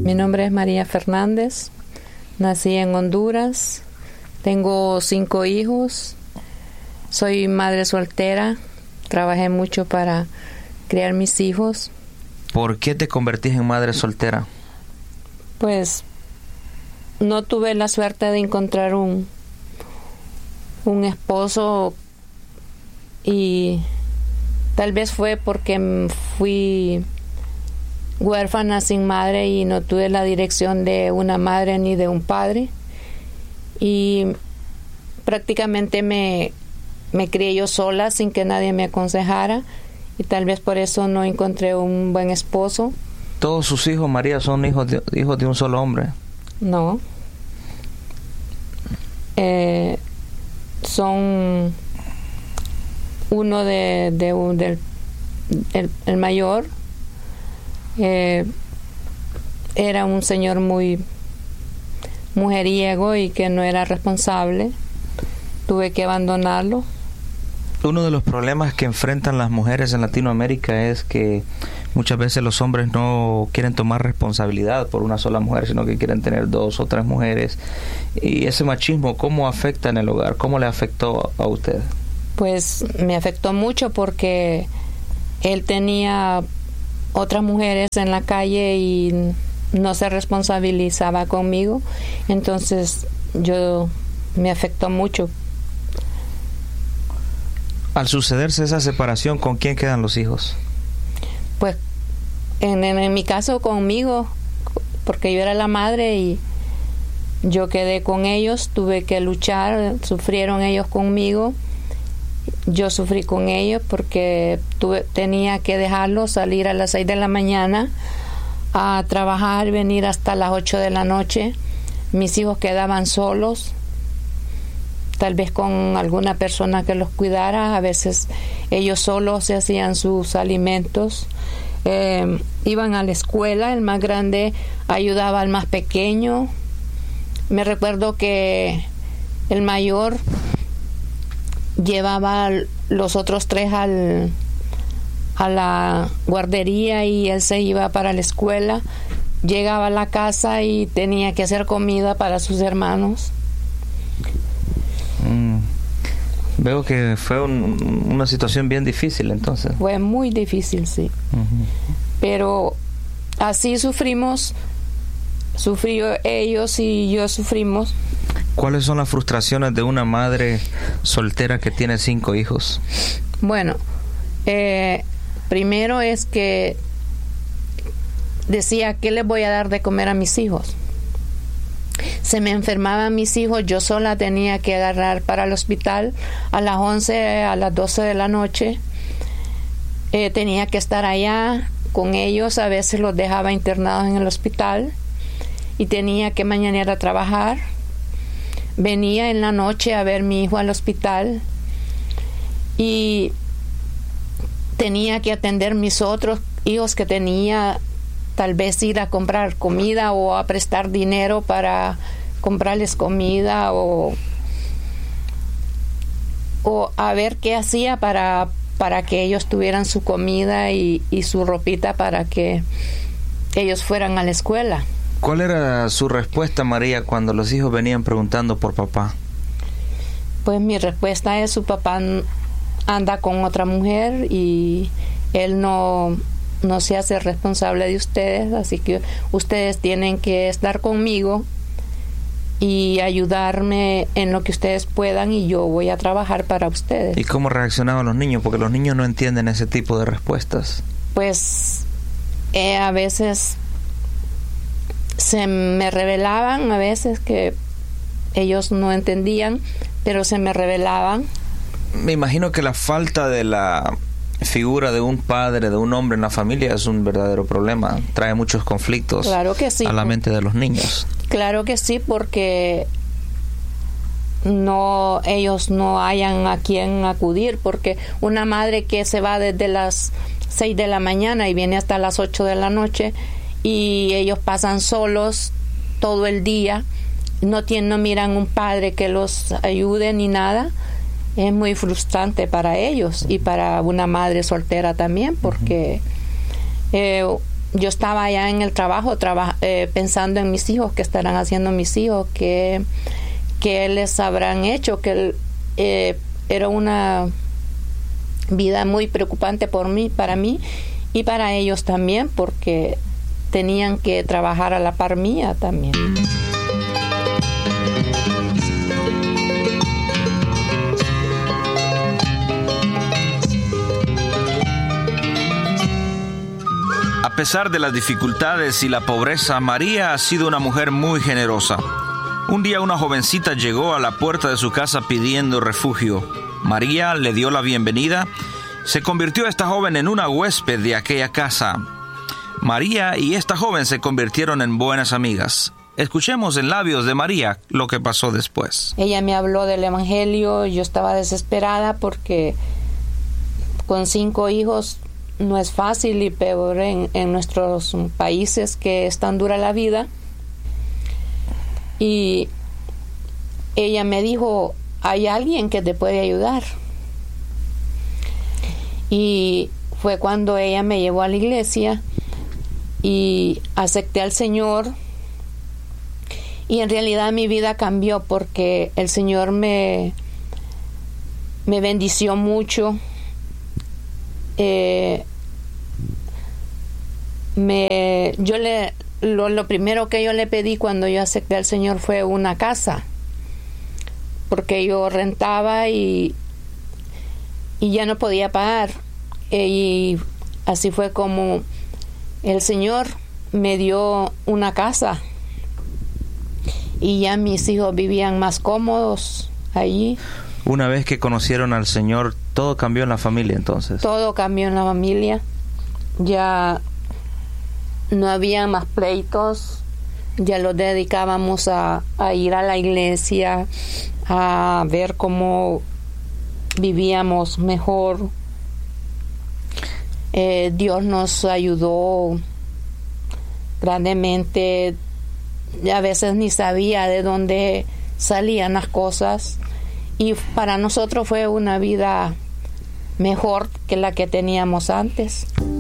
Mi nombre es María Fernández, nací en Honduras, tengo 5 hijos, soy madre soltera, trabajé mucho para criar mis hijos. ¿Por qué te convertís en madre soltera? Pues no tuve la suerte de encontrar un esposo y tal vez fue porque fui huérfana sin madre y no tuve la dirección de una madre ni de un padre y prácticamente me crié yo sola sin que nadie me aconsejara y tal vez por eso no encontré un buen esposo. ¿Todos sus hijos, María, son hijos de un solo hombre? No. Son uno del mayor. Era un señor muy mujeriego y que no era responsable. Tuve que abandonarlo. Uno de los problemas que enfrentan las mujeres en Latinoamérica es que muchas veces los hombres no quieren tomar responsabilidad por una sola mujer, sino que quieren tener 2 o 3 mujeres. Y ese machismo, ¿cómo afecta en el hogar? ¿Cómo le afectó a usted? Pues me afectó mucho porque él tenía otras mujeres en la calle y no se responsabilizaba conmigo. Entonces me afectó mucho. Al sucederse esa separación, ¿con quién quedan los hijos? Pues en mi caso conmigo, porque yo era la madre y yo quedé con ellos, tuve que luchar, sufrieron ellos conmigo, yo sufrí con ellos porque tenía que dejarlos salir a las 6 de la mañana a trabajar, venir hasta las 8 de la noche, mis hijos quedaban solos, tal vez con alguna persona que los cuidara, a veces ellos solos se hacían sus alimentos, iban a la escuela, el más grande ayudaba al más pequeño. Me recuerdo que el mayor llevaba los otros 3 a la guardería y él se iba para la escuela, llegaba a la casa y tenía que hacer comida para sus hermanos. Veo que fue una situación bien difícil entonces. Fue muy difícil, sí. Uh-huh. Pero así sufrió ellos y yo sufrimos. ¿Cuáles son las frustraciones de una madre soltera que tiene 5 hijos? Bueno, primero es que decía, ¿qué les voy a dar de comer a mis hijos? Se me enfermaban mis hijos, yo sola tenía que agarrar para el hospital a las 11, a las 12 de la noche. Tenía que estar allá con ellos, a veces los dejaba internados en el hospital y tenía que mañana a trabajar. Venía en la noche a ver a mi hijo al hospital y tenía que atender mis otros hijos que tenía, tal vez ir a comprar comida o a prestar dinero para comprarles comida o a ver qué hacía para que ellos tuvieran su comida y su ropita para que ellos fueran a la escuela. ¿Cuál era su respuesta, María, cuando los hijos venían preguntando por papá? Pues mi respuesta es, su papá anda con otra mujer y él no se hace responsable de ustedes, así que ustedes tienen que estar conmigo y ayudarme en lo que ustedes puedan y yo voy a trabajar para ustedes. ¿Y cómo reaccionaban los niños? Porque los niños no entienden ese tipo de respuestas. Pues a veces se me revelaban, a veces que ellos no entendían, pero se me revelaban. Me imagino que la falta de la figura de un padre, de un hombre en la familia es un verdadero problema. Trae muchos conflictos, claro que sí, a la mente de los niños. Claro que sí, porque ellos no hayan a quién acudir, porque una madre que se va desde las 6 de la mañana y viene hasta las 8 de la noche y ellos pasan solos todo el día, no miran un padre que los ayude ni nada. Es muy frustrante para ellos y para una madre soltera también, porque yo estaba allá en el trabajo pensando en mis hijos, qué estarán haciendo mis hijos, qué les habrán hecho, que era una vida muy preocupante para mí y para ellos también, porque tenían que trabajar a la par mía también. A pesar de las dificultades y la pobreza, María ha sido una mujer muy generosa. Un día una jovencita llegó a la puerta de su casa pidiendo refugio. María le dio la bienvenida. Se convirtió esta joven en una huésped de aquella casa. María y esta joven se convirtieron en buenas amigas. Escuchemos en labios de María lo que pasó después. Ella me habló del Evangelio. Yo estaba desesperada porque con 5 hijos no es fácil, y peor en nuestros países, que es tan dura la vida. Y ella me dijo, hay alguien que te puede ayudar. Y fue cuando ella me llevó a la iglesia y acepté al Señor. Y en realidad mi vida cambió, porque el Señor me bendició mucho. Lo primero que yo le pedí cuando yo acepté al Señor fue una casa, porque yo rentaba y ya no podía pagar, y así fue como el Señor me dio una casa, y ya mis hijos vivían más cómodos allí. Una vez que conocieron al Señor, todo cambió en la familia entonces. Todo cambió en la familia. Ya no había más pleitos. Ya los dedicábamos a ir a la iglesia, a ver cómo vivíamos mejor. Dios nos ayudó grandemente. A veces ni sabía de dónde salían las cosas. Y para nosotros fue una vida mejor que la que teníamos antes.